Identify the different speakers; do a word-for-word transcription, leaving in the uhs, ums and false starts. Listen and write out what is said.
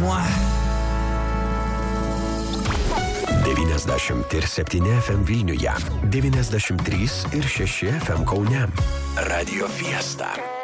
Speaker 1: Mua.
Speaker 2: devyniasdešimt septyni F M Vilniuje, devyniasdešimt trys ir šeši F M Kaune. Radio Fiesta.